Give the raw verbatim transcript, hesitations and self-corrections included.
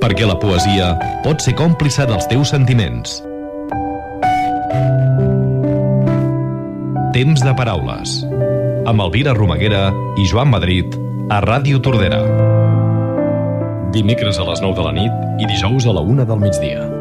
perquè la poesia pot ser còmplice dels teus sentiments. Temps de paraules, amb Elvira Romaguera i Joan Madrid a Ràdio Tordera. Dimecres a les nou de la nit i dijous a la una del migdia.